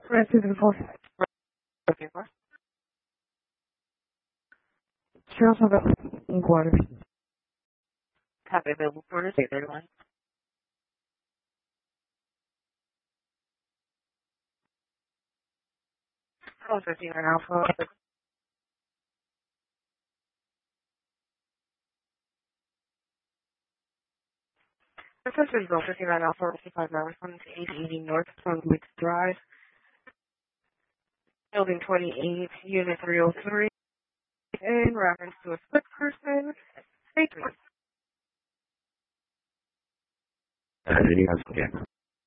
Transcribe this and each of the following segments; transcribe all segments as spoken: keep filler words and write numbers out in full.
Rescue to the fourth. Looking for? Sheriff's Office in quarters. Copy available quarters, eight thirty-one. Call fifteen right now for the first result, fifteen right now for fifty-five hours, one to eight eighty North Sunwood Drive, Building twenty-eight, Unit three oh three, in reference to a split person. Thank you. Uh, yes, okay.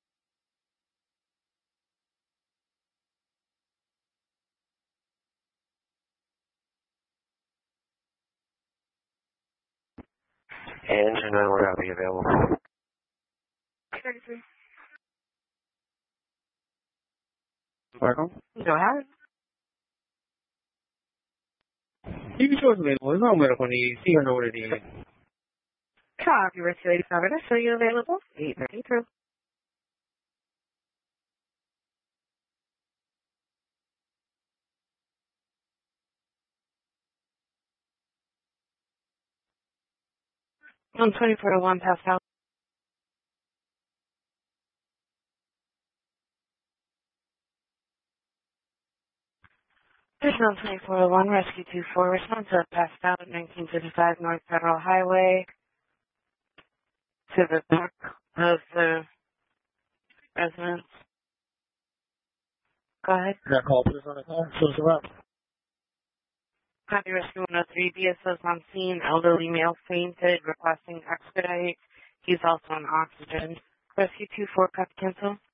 Engine nine will be available. thirty-three. Welcome. Go ahead. T V shows available. It's not medical need. See her know what it is. Copy, Rescue eighty-seven. Are you available? eight thirty-two. one twenty-four to one past out. There's one twenty-four to one, Rescue two four, response to passed out at nineteen fifty-five North Federal Highway to the back of the residence. Go ahead. That call, please, on the call. So it's about. Copy, Rescue one oh three, B S O's on scene, elderly male fainted, requesting expedite. He's also on oxygen. Rescue two four, copy cancel.